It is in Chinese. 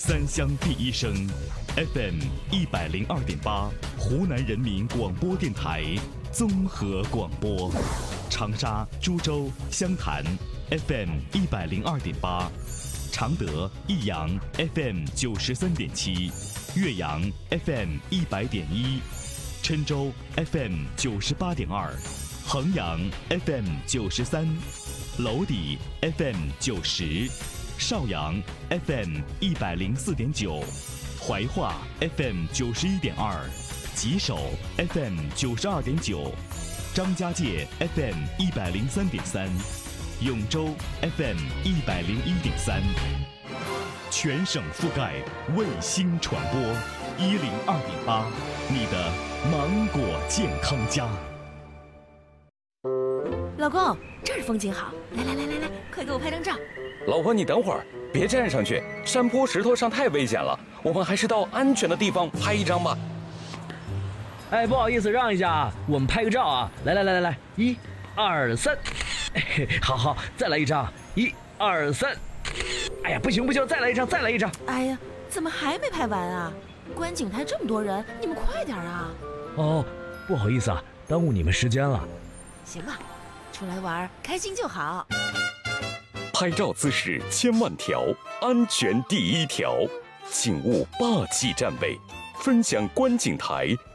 三乡第一声 FM 102.8，湖南人民广播电台综合广播，长沙、株洲、湘潭 FM 102.8，常德、益阳 FM 93.7，岳阳 FM 100.1，郴州 FM 98.2，衡阳 FM 93，娄底 FM 90，邵阳 FM 104.9，怀化 FM 91.2，吉首 FM 92.9，张家界 FM 103.3，永州 FM 101.3，全省覆盖，卫星传播102.8，你的芒果健康家。 老公，这儿风景好，来，快给我拍张照。 老婆，你等会儿，别站上去，山坡石头上太危险了，我们还是到安全的地方拍一张吧。 哎，不好意思，让一下啊，我们拍个照啊！来，1、2、3，好，再来一张，1、2、3。哎呀，不行，再来一张。 哎呀，怎么还没拍完啊？观景台这么多人，你们快点啊！ 哦，不好意思啊，耽误你们时间了。 行了，出来玩开心就好。 拍照姿势千万条，安全第一条，请勿霸气站位。分享观景台，